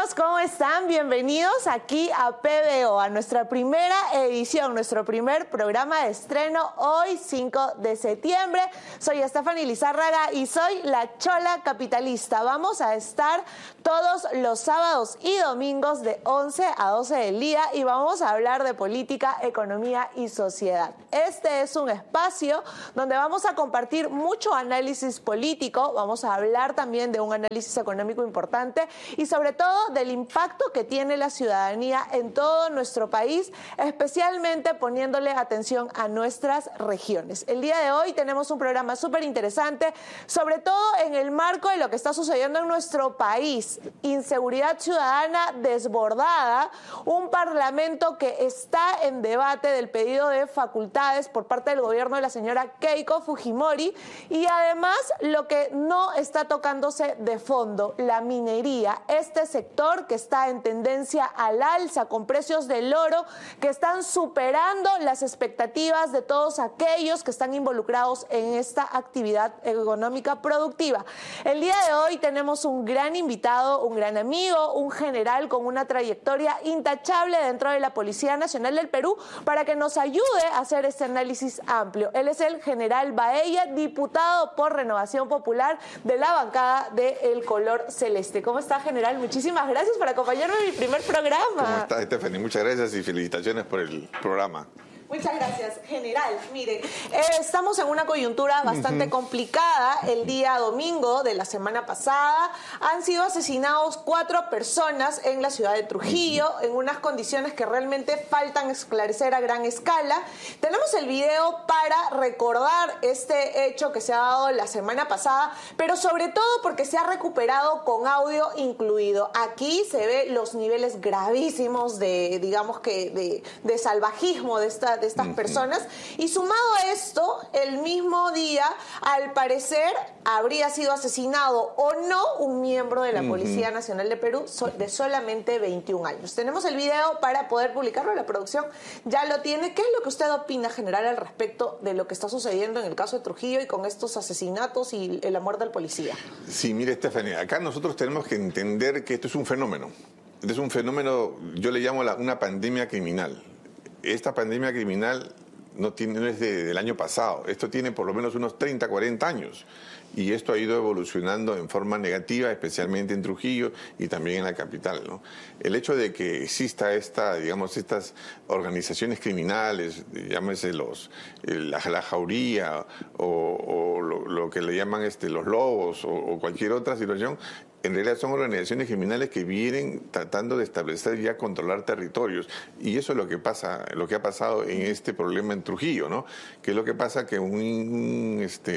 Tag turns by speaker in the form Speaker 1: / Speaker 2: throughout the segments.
Speaker 1: amigos, ¿cómo están? Bienvenidos aquí a PBO, a nuestra primera edición, nuestro primer programa de estreno hoy, 5 de septiembre. Soy Stephanie Lizárraga y soy la Chola Capitalista. Vamos a estar todos los sábados y domingos de 11 a 12 del día y vamos a hablar de política, economía y sociedad. Este es un espacio donde vamos a compartir mucho análisis político, vamos a hablar también de un análisis económico importante y sobre todo del impacto que tiene la ciudadanía en todo nuestro país, especialmente poniéndole atención a nuestras regiones. El día de hoy tenemos un programa súper interesante, sobre todo en el marco de lo que está sucediendo en nuestro país. Inseguridad ciudadana desbordada, un parlamento que está en debate del pedido de facultades por parte del gobierno de la señora Keiko Fujimori y además lo que no está tocándose de fondo, la minería, este sector que está en tendencia al alza con precios del oro que están superando las expectativas de todos aquellos que están involucrados en esta actividad económica productiva. El día de hoy tenemos un gran invitado, un gran amigo, un general con una trayectoria intachable dentro de la Policía Nacional del Perú para que nos ayude a hacer este análisis amplio. Él es el general Baella, diputado por Renovación Popular de la bancada de El Color Celeste. ¿Cómo está, general? Muchísimas gracias por acompañarme en mi primer programa.
Speaker 2: ¿Cómo está, Stephanie? Muchas gracias y felicitaciones por el programa.
Speaker 1: Muchas gracias, general. Miren, estamos en una coyuntura bastante complicada. El día domingo de la semana pasada han sido asesinados 4 personas en la ciudad de Trujillo en unas condiciones que realmente faltan esclarecer a gran escala. Tenemos el video para recordar este hecho que se ha dado la semana pasada, pero sobre todo porque se ha recuperado con audio incluido. Aquí se ve los niveles gravísimos de, digamos que, de salvajismo de estas personas, y sumado a esto, el mismo día, al parecer, habría sido asesinado o no un miembro de la Policía Nacional de Perú de solamente 21 años. Tenemos el video para poder publicarlo, la producción ya lo tiene. ¿Qué es lo que usted opina, general, al respecto de lo que está sucediendo en el caso de Trujillo y con estos asesinatos y la muerte del policía?
Speaker 2: Sí, mire, Stephanie, acá nosotros tenemos que entender que esto es un fenómeno. Es un fenómeno, yo le llamo una pandemia criminal. Esta pandemia criminal no es del año pasado, esto tiene por lo menos unos 30, 40 años y esto ha ido evolucionando en forma negativa, especialmente en Trujillo y también en la capital, ¿no? El hecho de que exista estas organizaciones criminales, llámese la jauría o lo que le llaman los lobos o cualquier otra situación, en realidad son organizaciones criminales que vienen tratando de establecer y controlar territorios. Y eso es lo que pasa, lo que ha pasado en este problema en Trujillo, ¿no? Que es lo que pasa que un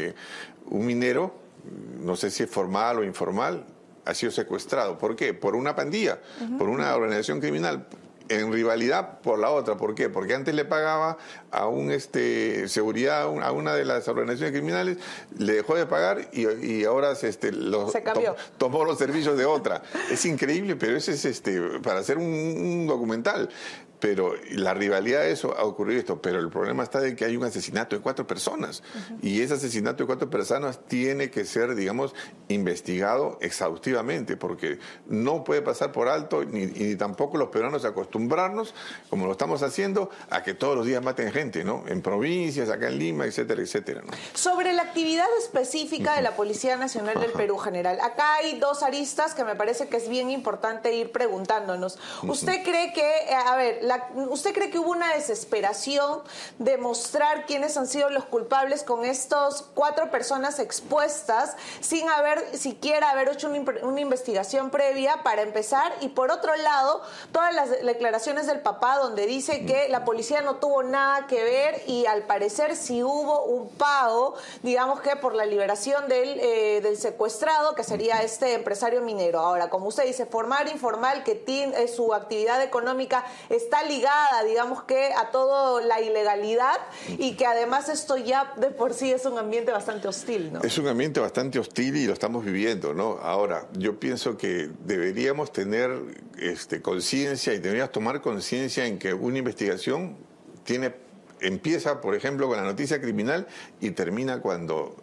Speaker 2: minero, no sé si es formal o informal, ha sido secuestrado. ¿Por qué? Por una pandilla, por una organización criminal, en rivalidad por la otra. ¿Por qué? Porque antes le pagaba a seguridad a una de las organizaciones criminales, le dejó de pagar y ahora se cambió. Tomó los servicios de otra. Es increíble, pero eso es para hacer un documental. Pero la rivalidad de eso ha ocurrido esto, pero el problema está de que hay un asesinato de 4 personas y ese asesinato de 4 personas tiene que ser, digamos, investigado exhaustivamente porque no puede pasar por alto ni tampoco los peruanos acostumbrarnos, como lo estamos haciendo, a que todos los días maten gente, ¿no? En provincias, acá en Lima, etcétera, etcétera, ¿no?
Speaker 1: Sobre la actividad específica de la Policía Nacional del Perú, general, acá hay 2 aristas que me parece que es bien importante ir preguntándonos. ¿Usted cree que, ¿usted cree que hubo una desesperación de mostrar quiénes han sido los culpables con estos 4 personas expuestas sin siquiera haber hecho una investigación previa para empezar? Y por otro lado, todas las declaraciones del papá donde dice que la policía no tuvo nada que ver y al parecer sí hubo un pago, digamos que por la liberación del secuestrado, que sería este empresario minero. Ahora, como usted dice, formal, informal, que su actividad económica está ligada, digamos que a toda la ilegalidad y que además esto ya de por sí es un ambiente bastante hostil, ¿no?
Speaker 2: Es un ambiente bastante hostil y lo estamos viviendo, ¿no? Ahora, yo pienso que deberíamos tener conciencia y deberíamos tomar conciencia en que una investigación empieza, por ejemplo, con la noticia criminal y termina cuando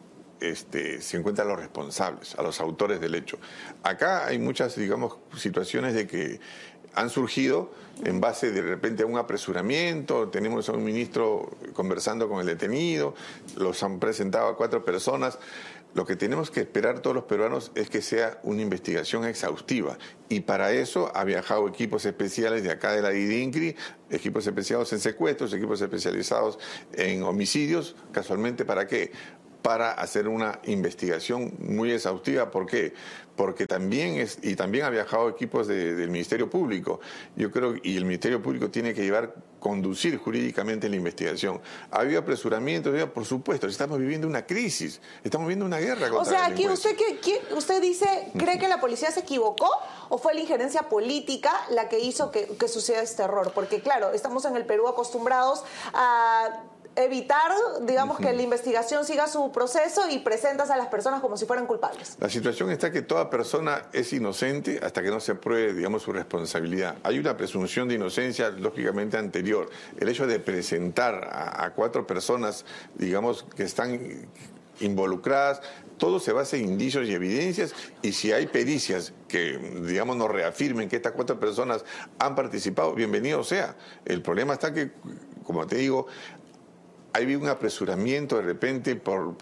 Speaker 2: se encuentran los responsables, a los autores del hecho. Acá hay muchas, digamos, situaciones de que han surgido en base de repente a un apresuramiento. Tenemos a un ministro conversando con el detenido, los han presentado a 4 personas. Lo que tenemos que esperar todos los peruanos es que sea una investigación exhaustiva, y para eso ha viajado equipos especiales de acá de la DIDINCRI, equipos especializados en secuestros, equipos especializados en homicidios. Casualmente, ¿para qué? Para hacer una investigación muy exhaustiva. ¿Por qué? Porque también ha viajado equipos del Ministerio Público. Yo creo, y el Ministerio Público tiene que conducir jurídicamente la investigación. ¿Ha habido apresuramiento? Por supuesto, estamos viviendo una crisis, estamos viviendo una guerra contra
Speaker 1: O sea,
Speaker 2: la
Speaker 1: aquí usted dice, ¿cree que la policía se equivocó o fue la injerencia política la que hizo que suceda este error? Porque claro, estamos en el Perú acostumbrados a evitar, digamos, que la investigación siga su proceso y presentas a las personas como si fueran culpables. La situación está que toda persona es inocente hasta que no se pruebe, digamos, su responsabilidad. Hay una presunción de inocencia, lógicamente, anterior. El hecho de presentar a 4 personas, digamos, que están involucradas, todo se basa en indicios y evidencias, y si hay pericias que, digamos, nos reafirmen que estas 4 personas han participado, bienvenido sea. El problema está que, como te digo, hay un apresuramiento de repente por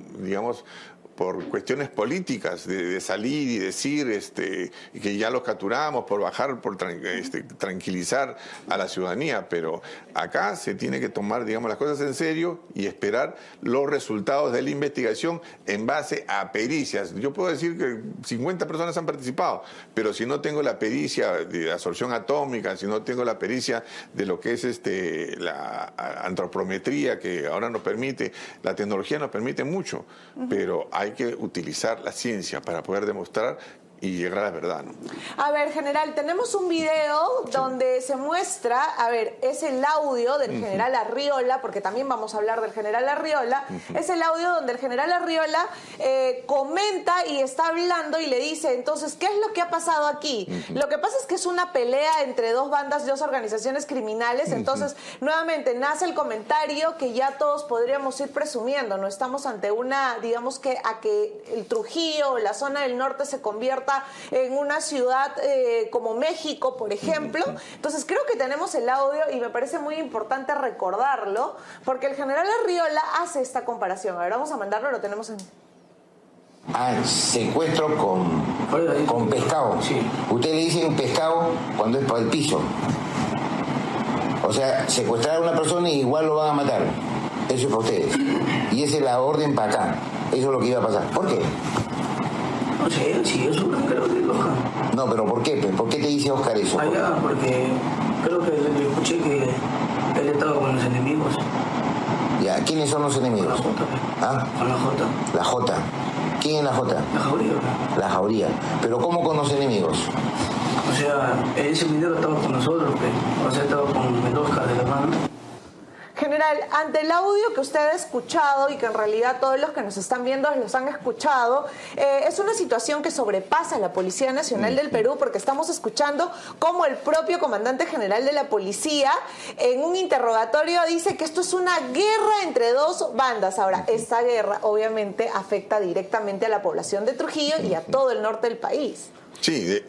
Speaker 1: cuestiones políticas, de salir y decir que ya los capturamos, por bajar, por tranquilizar a la ciudadanía. Pero acá se tiene que tomar, digamos, las cosas en serio y esperar los resultados de la investigación en base a pericias. Yo puedo decir que 50 personas han participado, pero si no tengo la pericia de absorción atómica, si no tengo la pericia de lo que es la antropometría, que ahora nos permite, la tecnología nos permite mucho, pero hay que utilizar la ciencia para poder demostrar y llegar a la verdad, ¿no? A ver, general, tenemos un video donde se muestra, es el audio del general Arriola, porque también vamos a hablar del general Arriola, es el audio donde el general Arriola comenta y está hablando y le dice, entonces, ¿qué es lo que ha pasado aquí? Lo que pasa es que es una pelea entre 2 bandas, 2 organizaciones criminales, entonces, nuevamente, nace el comentario que ya todos podríamos ir presumiendo, ¿no? Estamos ante una, digamos, que el Trujillo o la zona del norte se convierta en una ciudad como México, por ejemplo. Entonces creo que tenemos el audio y me parece muy importante recordarlo, porque el general Arriola hace esta comparación. A ver, vamos a mandarlo, lo tenemos en...
Speaker 3: secuestro con pescado.
Speaker 4: Sí.
Speaker 3: Usted le dice un pescado cuando es para el piso. O sea, secuestrar a una persona y igual lo van a matar. Eso es para ustedes. Y esa es la orden para acá. Eso es lo que iba a pasar. ¿Por qué?
Speaker 4: No sé, si es un creo que loja.
Speaker 3: No, pero ¿por qué? ¿Por qué te dice Oscar eso?
Speaker 4: Allá, porque creo que le escuché que él estaba con los enemigos.
Speaker 3: Ya, ¿quiénes son los enemigos?
Speaker 4: Con la J.
Speaker 3: ¿Ah?
Speaker 4: Con la J.
Speaker 3: La J. ¿Quién es la J?
Speaker 4: La Jauría.
Speaker 3: La Jauría. ¿Pero cómo con los enemigos?
Speaker 4: O sea, ese minero estaba con nosotros, o sea, estaba con el Oscar de la mano.
Speaker 1: General, ante el audio que usted ha escuchado y que en realidad todos los que nos están viendo los han escuchado, es una situación que sobrepasa a la Policía Nacional del Perú, porque estamos escuchando cómo el propio comandante general de la policía en un interrogatorio dice que esto es una guerra entre 2 bandas. Ahora, esta guerra obviamente afecta directamente a la población de Trujillo y a todo el norte del país.
Speaker 2: Sí,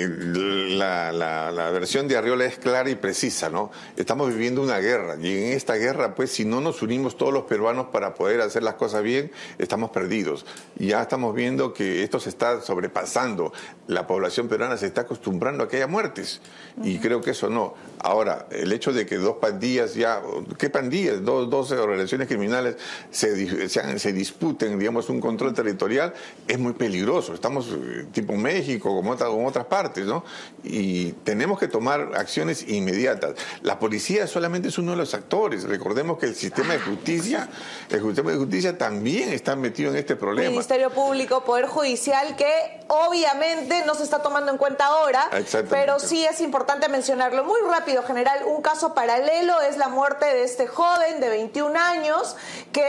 Speaker 2: la versión de Arriola es clara y precisa, ¿no? Estamos viviendo una guerra, y en esta guerra, pues, si no nos unimos todos los peruanos para poder hacer las cosas bien, estamos perdidos. Ya estamos viendo que esto se está sobrepasando. La población peruana se está acostumbrando a que haya muertes, y creo que eso no. Ahora, el hecho de que 2 pandillas ¿qué pandillas? 12 organizaciones criminales se disputen, digamos, un control territorial, es muy peligroso. Estamos tipo México, como otras partes, ¿no? Y tenemos que tomar acciones inmediatas. La policía solamente es uno de los actores. Recordemos que el sistema de justicia también está metido en este problema.
Speaker 1: Ministerio Público, Poder Judicial, que obviamente no se está tomando en cuenta ahora, pero sí es importante mencionarlo. Muy rápido, general, un caso paralelo es la muerte de este joven de 21 años que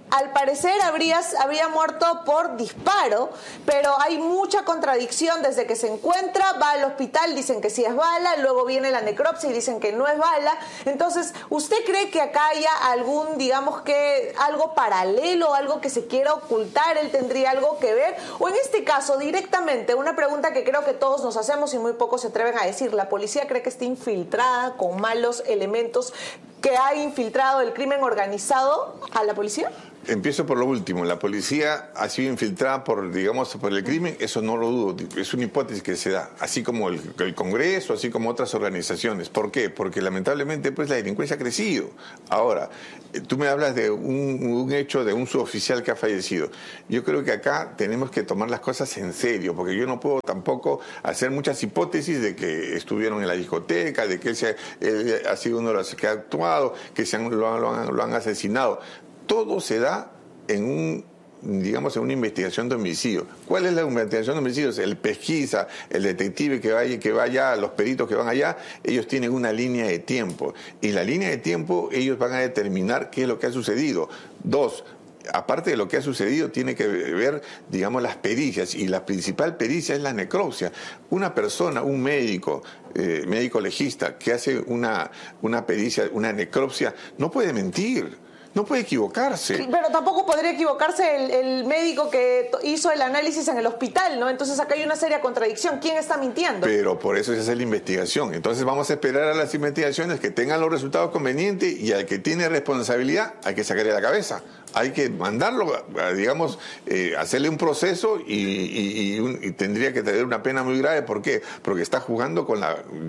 Speaker 1: al parecer habría muerto por disparo, pero hay mucha contradicción desde que se encuentra, va al hospital, dicen que sí es bala, luego viene la necropsia y dicen que no es bala. Entonces, ¿usted cree que acá haya algún, digamos que, algo paralelo, algo que se quiera ocultar? ¿Él tendría algo que ver? O en este caso, directamente, una pregunta que creo que todos nos hacemos y muy pocos se atreven a decir, ¿la policía cree que está infiltrada con malos elementos, que ha infiltrado el crimen organizado a la policía?
Speaker 2: Empiezo por lo último. La policía ha sido infiltrada por el crimen, eso no lo dudo. Es una hipótesis que se da, así como el Congreso, así como otras organizaciones. ¿Por qué? Porque lamentablemente pues la delincuencia ha crecido. Ahora, tú me hablas de un hecho de un suboficial que ha fallecido. Yo creo que acá tenemos que tomar las cosas en serio, porque yo no puedo tampoco hacer muchas hipótesis de que estuvieron en la discoteca, de que él ha sido uno de los que ha actuado, que lo han asesinado. Todo se da en una investigación de homicidio. ¿Cuál es la investigación de homicidios? El pesquisa, el detective que vaya, los peritos que van allá, ellos tienen una línea de tiempo. Y la línea de tiempo, ellos van a determinar qué es lo que ha sucedido. Dos, aparte de lo que ha sucedido, tiene que ver, digamos, las pericias, y la principal pericia es la necropsia. Una persona, un médico legista, que hace una pericia, una necropsia, no puede mentir. No puede equivocarse.
Speaker 1: Pero tampoco podría equivocarse el médico que hizo el análisis en el hospital, ¿no? Entonces acá hay una seria contradicción. ¿Quién está mintiendo?
Speaker 2: Pero por eso se hace la investigación. Entonces vamos a esperar a las investigaciones que tengan los resultados convenientes, y al que tiene responsabilidad hay que sacarle la cabeza. Hay que mandarlo, digamos, hacerle un proceso y tendría que tener una pena muy grave. ¿Por qué? Porque está jugando con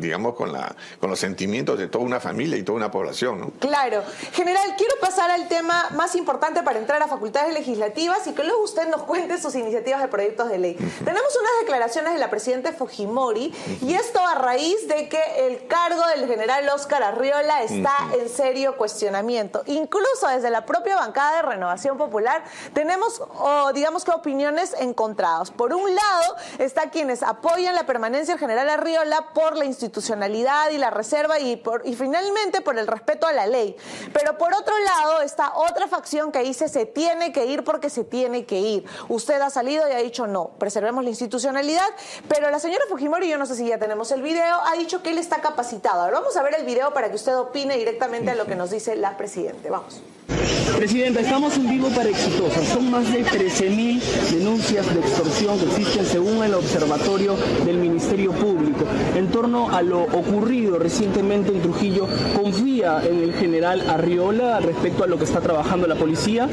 Speaker 2: los sentimientos de toda una familia y toda una población, ¿no?
Speaker 1: Claro. General, quiero pasar al tema más importante para entrar a facultades legislativas y que luego usted nos cuente sus iniciativas de proyectos de ley. Tenemos unas declaraciones de la presidenta Fujimori, y esto a raíz de que el cargo del general Óscar Arriola está en serio cuestionamiento. Incluso desde la propia bancada de Renovación Popular tenemos, digamos que, opiniones encontradas. Por un lado está quienes apoyan la permanencia del general Arriola por la institucionalidad y la reserva y finalmente por el respeto a la ley. Pero por otro lado está otra facción que dice se tiene que ir porque se tiene que ir. Usted ha salido y ha dicho no, preservemos la institucionalidad, pero la señora Fujimori, yo no sé si ya tenemos el video, ha dicho que él está capacitado. Ahora vamos a ver el video para que usted opine directamente a lo que nos dice la presidenta. Vamos.
Speaker 5: Presidenta, estamos en vivo para Exitosa. Son más de 13.000 denuncias de extorsión que existen según el observatorio del Ministerio Público. En torno a lo ocurrido recientemente en Trujillo, ¿confía en el general Arriola respecto a lo que está trabajando la policía?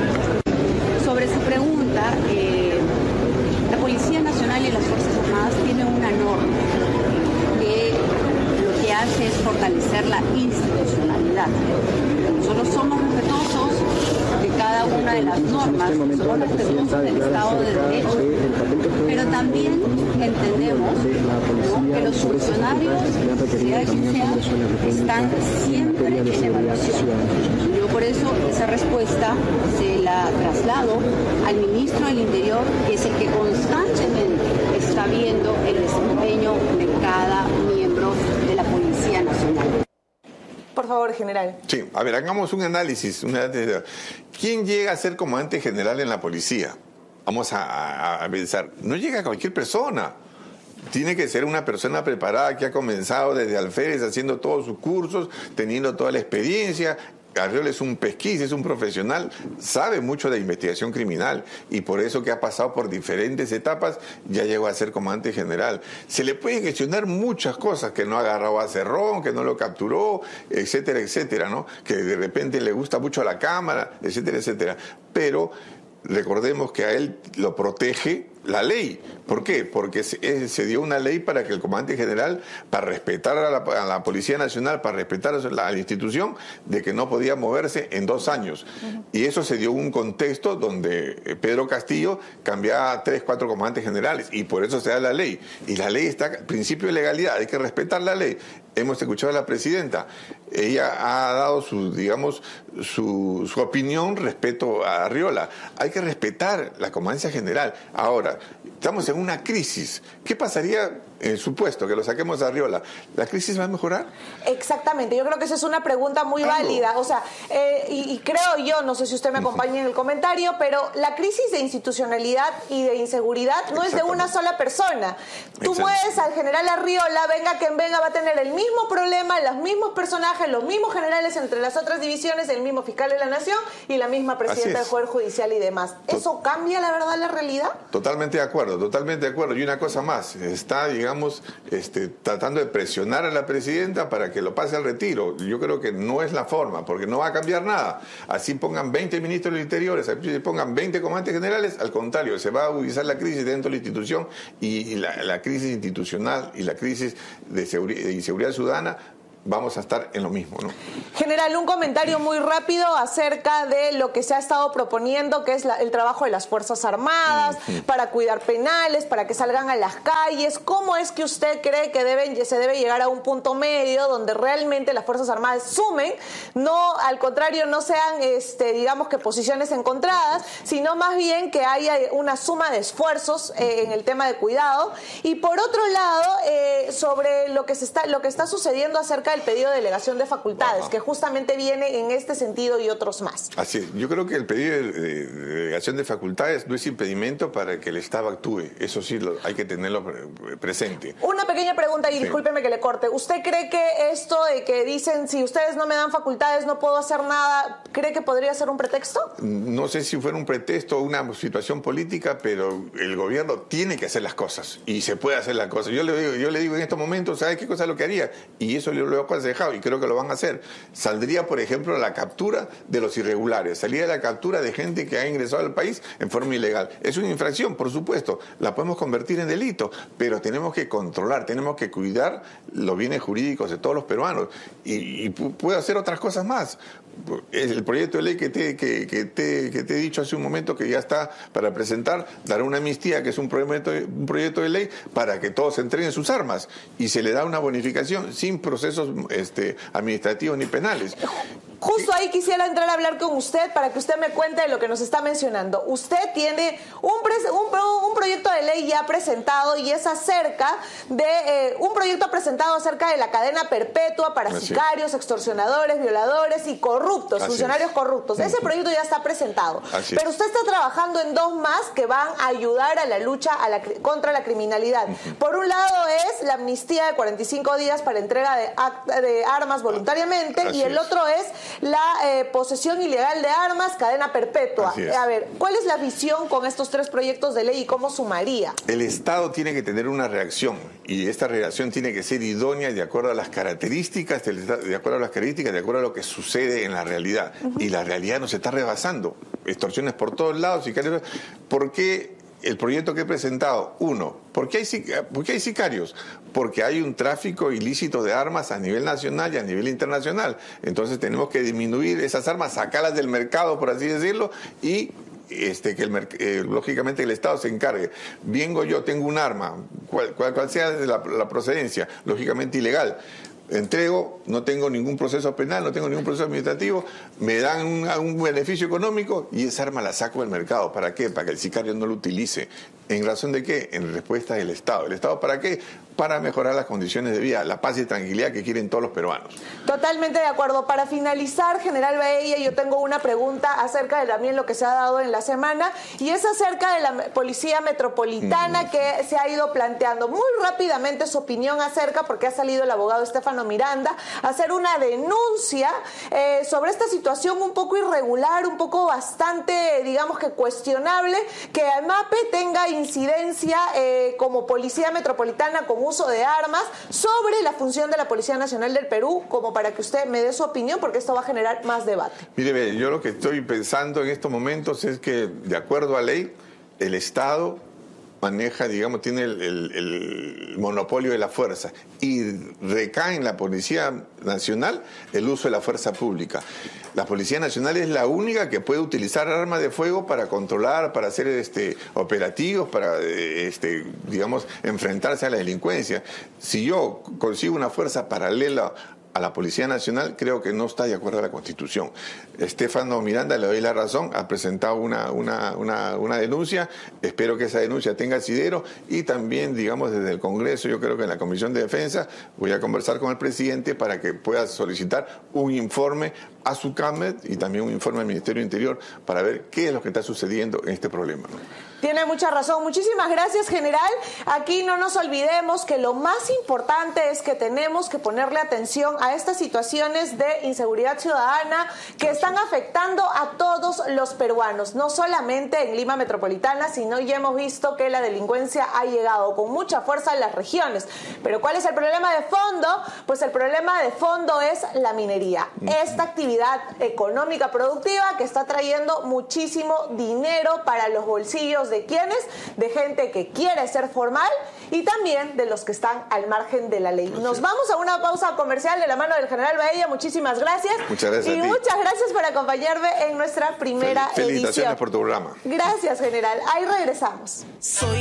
Speaker 6: Sobre su pregunta, la Policía Nacional y las Fuerzas Armadas tienen una norma que lo que hace es fortalecer la institucionalidad. Nosotros somos respetuosos de cada una de las normas, somos respetuosos del Estado de Derecho, pero también entendemos, ¿no?, que los funcionarios, sea quien sea, están siempre en evaluación. Yo por eso esa respuesta se la traslado al ministro del Interior, que es el que constantemente está viendo el desempeño de cada miembro de la Policía Nacional.
Speaker 1: Por favor, general.
Speaker 2: Sí, a ver, hagamos un análisis. ¿Quién llega a ser comandante general en la policía? Vamos a pensar. No llega cualquier persona. Tiene que ser una persona preparada que ha comenzado desde alférez haciendo todos sus cursos, teniendo toda la experiencia. Arriola es un pesquisa, es un profesional, sabe mucho de investigación criminal, y por eso que ha pasado por diferentes etapas ya llegó a ser comandante general. Se le puede cuestionar muchas cosas, que no agarró a Cerrón, que no lo capturó, etcétera, etcétera, ¿no? Que de repente le gusta mucho la cámara, etcétera, etcétera. Pero recordemos que a él lo protege la ley. ¿Por qué? Porque se dio una ley para que el comandante general, para respetar a la Policía Nacional, para respetar a la institución, de que no podía moverse en 2 años. Y eso se dio un contexto donde Pedro Castillo cambiaba a 3, 4 comandantes generales, y por eso se da la ley. Y la ley está, principio de legalidad, hay que respetar la ley. Hemos escuchado a la presidenta, ella ha dado su opinión respecto a Arriola. Hay que respetar la comandancia general. Ahora, Arriola. Estamos en una crisis. ¿Qué pasaría, supuesto que lo saquemos a Arriola? ¿La crisis va a mejorar?
Speaker 1: Exactamente, yo creo que esa es una pregunta muy válida. O sea, y creo yo, no sé si usted me acompaña en el comentario, pero la crisis de institucionalidad y de inseguridad no es de una sola persona. Tú mueves al general Arriola, venga quien venga, va a tener el mismo problema, los mismos personajes, los mismos generales entre las otras divisiones, el mismo fiscal de la Nación y la misma presidenta del Poder Judicial y demás. ¿Eso cambia, la verdad, la realidad?
Speaker 2: Totalmente de acuerdo, totalmente de acuerdo. Y una cosa más, está, digamos, tratando de presionar a la presidenta para que lo pase al retiro. Yo creo que no es la forma, porque no va a cambiar nada. Así pongan 20 ministros del Interior, así pongan 20 comandantes generales, al contrario, se va a agudizar la crisis dentro de la institución y la crisis institucional y la crisis de inseguridad ciudadana. Vamos a estar en lo mismo, ¿no?
Speaker 1: General, un comentario muy rápido acerca de lo que se ha estado proponiendo, que es el trabajo de las Fuerzas Armadas, para cuidar penales, para que salgan a las calles. ¿Cómo es que usted cree que se debe llegar a un punto medio donde realmente las Fuerzas Armadas sumen, no, al contrario, no sean, digamos que posiciones encontradas, sino más bien que haya una suma de esfuerzos en el tema de cuidado? Y por otro lado, sobre lo que está sucediendo acerca del pedido de delegación de facultades, que justamente viene en este sentido y otros más.
Speaker 2: Así es. Yo creo que el pedido de delegación de facultades no es impedimento para que el Estado actúe. Eso sí, hay que tenerlo presente.
Speaker 1: Una pequeña pregunta y discúlpeme que le corte. ¿Usted cree que esto de que dicen, si ustedes no me dan facultades no puedo hacer nada, cree que podría ser un pretexto?
Speaker 2: No sé si fuera un pretexto o una situación política, pero el gobierno tiene que hacer las cosas y se puede hacer las cosas. Yo le digo en estos momentos, ¿sabe qué cosa es lo que haría? Y eso lo aconsejado y creo que lo van a hacer. Saldría, por ejemplo, la captura de los irregulares, salía la captura de gente que ha ingresado al país en forma ilegal. Es una infracción, por supuesto, la podemos convertir en delito, pero tenemos que controlar, tenemos que cuidar los bienes jurídicos de todos los peruanos y puede hacer otras cosas más. El proyecto de ley que te he dicho hace un momento que ya está para presentar, dará una amnistía, que es un proyecto de ley para que todos entreguen sus armas y se le da una bonificación sin procesos administrativos ni penales.
Speaker 1: Justo ahí quisiera entrar a hablar con usted para que usted me cuente de lo que nos está mencionando. Usted tiene un proyecto de ley ya presentado y es acerca de un proyecto presentado acerca de la cadena perpetua para sicarios, extorsionadores, violadores y corruptos, funcionarios corruptos. Ese proyecto ya está presentado. Pero usted está trabajando en dos más que van a ayudar a la lucha contra la criminalidad. Por un lado es la amnistía de 45 días para entrega de armas voluntariamente y el otro es la posesión ilegal de armas, cadena perpetua. A ver, ¿cuál es la visión con estos tres proyectos de ley y cómo sumaría?
Speaker 2: El Estado tiene que tener una reacción y esta reacción tiene que ser idónea de acuerdo a las características de acuerdo a lo que sucede en la realidad. Y la realidad nos está rebasando. Extorsiones por todos lados. ¿Por qué? El proyecto que he presentado, ¿por qué hay sicarios? Porque hay un tráfico ilícito de armas a nivel nacional y a nivel internacional. Entonces tenemos que disminuir esas armas, sacarlas del mercado, por así decirlo, y lógicamente el Estado se encargue. Vengo yo, tengo un arma, cual sea la procedencia, lógicamente ilegal. Entrego, no tengo ningún proceso penal, no tengo ningún proceso administrativo, me dan un beneficio económico y esa arma la saco del mercado. ¿Para qué? Para que el sicario no lo utilice. ¿En razón de qué? En respuesta del Estado. ¿El Estado para qué? Para mejorar las condiciones de vida, la paz y tranquilidad que quieren todos los peruanos.
Speaker 1: Totalmente de acuerdo. Para finalizar, general Baella, yo tengo una pregunta acerca de también lo que se ha dado en la semana y es acerca de la Policía Metropolitana que se ha ido planteando muy rápidamente su opinión acerca, porque ha salido el abogado Estefano Miranda a hacer una denuncia sobre esta situación un poco irregular, un poco bastante, digamos que cuestionable, que AMAPE tenga incidencia como Policía Metropolitana con uso de armas sobre la función de la Policía Nacional del Perú, como para que usted me dé su opinión, porque esto va a generar más debate.
Speaker 2: Mire, yo lo que estoy pensando en estos momentos es que, de acuerdo a ley, el Estado maneja, digamos, tiene el monopolio de la fuerza y recae en la Policía Nacional el uso de la fuerza pública. La Policía Nacional es la única que puede utilizar armas de fuego para controlar, para hacer operativos, para, digamos, enfrentarse a la delincuencia. Si yo consigo una fuerza paralela a la Policía Nacional, creo que no está de acuerdo a la Constitución. Estefano Miranda, le doy la razón, ha presentado una denuncia. Espero que esa denuncia tenga asidero y también, digamos, desde el Congreso, yo creo que en la Comisión de Defensa voy a conversar con el presidente para que pueda solicitar un informe a su CAMET y también un informe al Ministerio del Interior para ver qué es lo que está sucediendo en este problema, ¿no?
Speaker 1: Tiene mucha razón. Muchísimas gracias, general. Aquí no nos olvidemos que lo más importante es que tenemos que ponerle atención a estas situaciones de inseguridad ciudadana que están afectando a todos los peruanos, no solamente en Lima Metropolitana, sino ya hemos visto que la delincuencia ha llegado con mucha fuerza en las regiones. Pero ¿cuál es el problema de fondo? Pues el problema de fondo es la minería. Esta actividad económica productiva que está trayendo muchísimo dinero para los bolsillos de quienes, de gente que quiere ser formal y también de los que están al margen de la ley. Nos vamos a una pausa comercial de la mano del general Baella. Muchísimas gracias.
Speaker 2: Muchas gracias.
Speaker 1: Y muchas gracias por acompañarme en nuestra primera edición.
Speaker 2: Felicitaciones por tu programa.
Speaker 1: Gracias, general. Ahí regresamos.